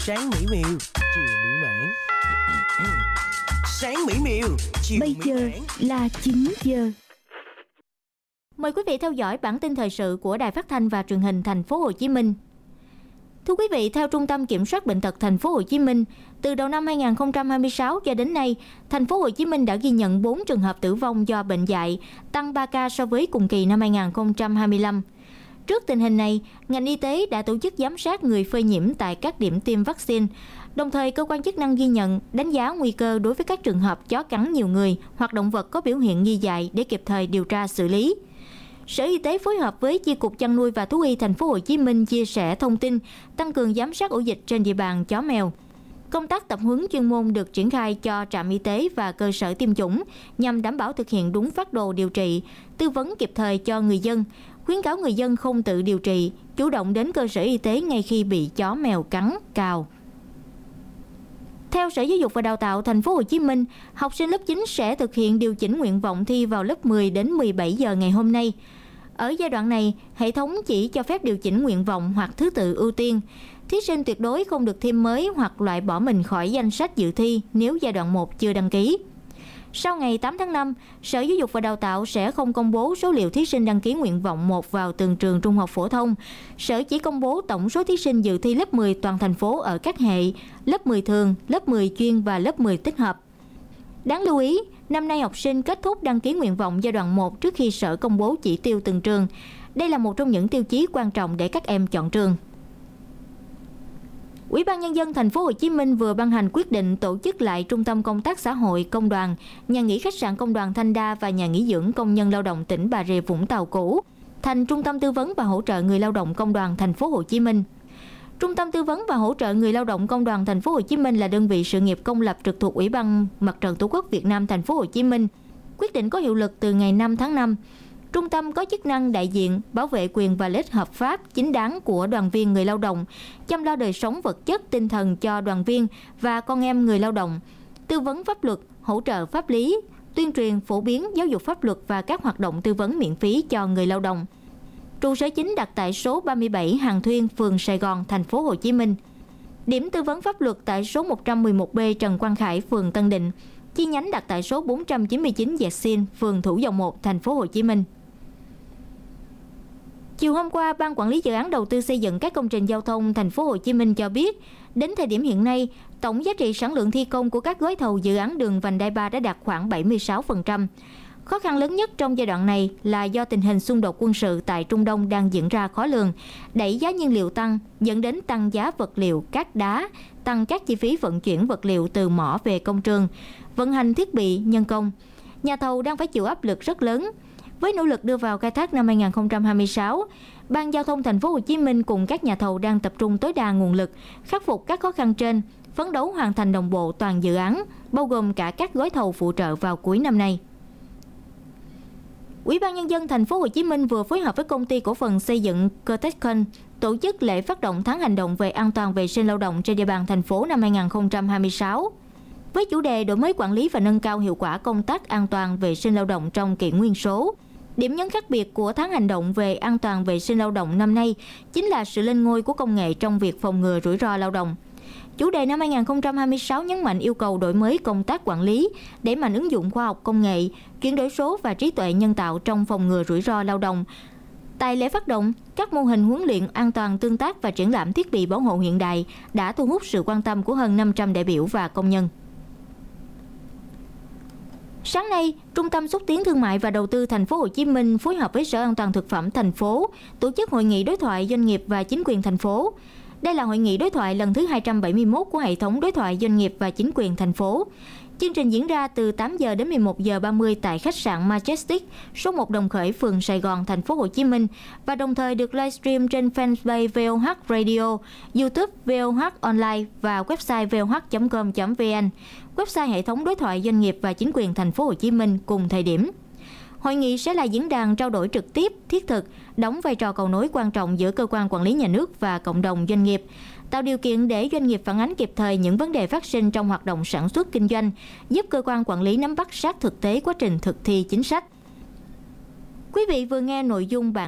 Sáng mỹ miều, chiều mỹ mãn. Sáng mỹ miều, chiều Bây mỹ giờ mãn. là 9 giờ. Mời quý vị theo dõi bản tin thời sự của Đài Phát thanh và Truyền hình Thành phố Hồ Chí Minh. Thưa quý vị, theo Trung tâm Kiểm soát bệnh tật Thành phố Hồ Chí Minh, từ đầu năm 2026 cho đến nay, Thành phố Hồ Chí Minh đã ghi nhận 4 trường hợp tử vong do bệnh dại, tăng 3 ca so với cùng kỳ năm 2025. Trước tình hình này, ngành y tế đã tổ chức giám sát người phơi nhiễm tại các điểm tiêm vaccine. Đồng thời, cơ quan chức năng ghi nhận, đánh giá nguy cơ đối với các trường hợp chó cắn nhiều người hoặc động vật có biểu hiện nghi dại để kịp thời điều tra xử lý. Sở Y tế phối hợp với Chi cục Chăn nuôi và Thú y Thành phố Hồ Chí Minh chia sẻ thông tin, tăng cường giám sát ổ dịch trên địa bàn chó mèo. Công tác tập huấn chuyên môn được triển khai cho trạm y tế và cơ sở tiêm chủng nhằm đảm bảo thực hiện đúng phác đồ điều trị, tư vấn kịp thời cho người dân, khuyến cáo người dân không tự điều trị, chủ động đến cơ sở y tế ngay khi bị chó mèo cắn, cào. Theo Sở Giáo dục và Đào tạo Thành phố Hồ Chí Minh, học sinh lớp 9 sẽ thực hiện điều chỉnh nguyện vọng thi vào lớp 10 đến 17 giờ ngày hôm nay. Ở giai đoạn này, hệ thống chỉ cho phép điều chỉnh nguyện vọng hoặc thứ tự ưu tiên. Thí sinh tuyệt đối không được thêm mới hoặc loại bỏ mình khỏi danh sách dự thi nếu giai đoạn 1 chưa đăng ký. Sau ngày 8 tháng 5, Sở Giáo dục và Đào tạo sẽ không công bố số liệu thí sinh đăng ký nguyện vọng 1 vào từng trường trung học phổ thông. Sở chỉ công bố tổng số thí sinh dự thi lớp 10 toàn thành phố ở các hệ lớp 10 thường, lớp 10 chuyên và lớp 10 tích hợp. Đáng lưu ý, năm nay học sinh kết thúc đăng ký nguyện vọng giai đoạn 1 trước khi Sở công bố chỉ tiêu từng trường. Đây là một trong những tiêu chí quan trọng để các em chọn trường. Ủy ban Nhân dân Thành phố Hồ Chí Minh vừa ban hành quyết định tổ chức lại Trung tâm Công tác Xã hội Công đoàn, nhà nghỉ khách sạn Công đoàn Thanh Đa và nhà nghỉ dưỡng Công nhân Lao động tỉnh Bà Rịa Vũng Tàu cũ thành Trung tâm tư vấn và hỗ trợ người lao động Công đoàn Thành phố Hồ Chí Minh. Trung tâm tư vấn và hỗ trợ người lao động Công đoàn Thành phố Hồ Chí Minh là đơn vị sự nghiệp công lập trực thuộc Ủy ban Mặt trận Tổ quốc Việt Nam Thành phố Hồ Chí Minh. Quyết định có hiệu lực từ ngày 5 tháng 5. Trung tâm có chức năng đại diện, bảo vệ quyền và lợi ích hợp pháp, chính đáng của đoàn viên người lao động, chăm lo đời sống vật chất, tinh thần cho đoàn viên và con em người lao động, tư vấn pháp luật, hỗ trợ pháp lý, tuyên truyền, phổ biến giáo dục pháp luật và các hoạt động tư vấn miễn phí cho người lao động. Trụ sở chính đặt tại số 37 Hàng Thuyên, phường Sài Gòn, Thành phố Hồ Chí Minh. Điểm tư vấn pháp luật tại số 111B Trần Quang Khải, phường Tân Định. Chi nhánh đặt tại số 499 Dẹt Xin, phường Thủ Dầu Một, Thành phố Hồ Chí Minh. Chiều hôm qua, Ban Quản lý Dự án Đầu tư xây dựng các công trình giao thông Thành phố Hồ Chí Minh cho biết, đến thời điểm hiện nay, tổng giá trị sản lượng thi công của các gói thầu dự án đường vành đai 3 đã đạt khoảng 76%. Khó khăn lớn nhất trong giai đoạn này là do tình hình xung đột quân sự tại Trung Đông đang diễn ra khó lường, đẩy giá nhiên liệu tăng, dẫn đến tăng giá vật liệu, cát đá, tăng các chi phí vận chuyển vật liệu từ mỏ về công trường, vận hành thiết bị, nhân công. Nhà thầu đang phải chịu áp lực rất lớn. Với nỗ lực đưa vào khai thác năm 2026, Ban Giao thông Thành phố Hồ Chí Minh cùng các nhà thầu đang tập trung tối đa nguồn lực, khắc phục các khó khăn trên, phấn đấu hoàn thành đồng bộ toàn dự án, bao gồm cả các gói thầu phụ trợ vào cuối năm nay. Ủy ban Nhân dân Thành phố Hồ Chí Minh vừa phối hợp với công ty cổ phần xây dựng Cortecon tổ chức lễ phát động tháng hành động về an toàn vệ sinh lao động trên địa bàn thành phố năm 2026. Với chủ đề đổi mới quản lý và nâng cao hiệu quả công tác an toàn vệ sinh lao động trong kỷ nguyên số. Điểm nhấn khác biệt của tháng hành động về an toàn vệ sinh lao động năm nay chính là sự lên ngôi của công nghệ trong việc phòng ngừa rủi ro lao động. Chủ đề năm 2026 nhấn mạnh yêu cầu đổi mới công tác quản lý, đẩy mạnh ứng dụng khoa học công nghệ, chuyển đổi số và trí tuệ nhân tạo trong phòng ngừa rủi ro lao động. Tại lễ phát động, các mô hình huấn luyện an toàn tương tác và triển lãm thiết bị bảo hộ hiện đại đã thu hút sự quan tâm của hơn 500 đại biểu và công nhân. Sáng nay, Trung tâm xúc tiến thương mại và đầu tư Thành phố Hồ Chí Minh phối hợp với Sở An toàn thực phẩm thành phố tổ chức hội nghị đối thoại doanh nghiệp và chính quyền thành phố. Đây là hội nghị đối thoại lần thứ 271 của hệ thống đối thoại doanh nghiệp và chính quyền thành phố. Chương trình diễn ra từ 8 giờ đến 11 giờ 30 tại khách sạn Majestic, số 1 Đồng Khởi, phường Sài Gòn, Thành phố Hồ Chí Minh và đồng thời được livestream trên fanpage VOH Radio, YouTube VOH Online và website voh.com.vn, website hệ thống đối thoại doanh nghiệp và chính quyền Thành phố Hồ Chí Minh cùng thời điểm. Hội nghị sẽ là diễn đàn trao đổi trực tiếp, thiết thực, đóng vai trò cầu nối quan trọng giữa cơ quan quản lý nhà nước và cộng đồng doanh nghiệp, tạo điều kiện để doanh nghiệp phản ánh kịp thời những vấn đề phát sinh trong hoạt động sản xuất kinh doanh, giúp cơ quan quản lý nắm bắt sát thực tế quá trình thực thi chính sách. Quý vị vừa nghe nội dung bản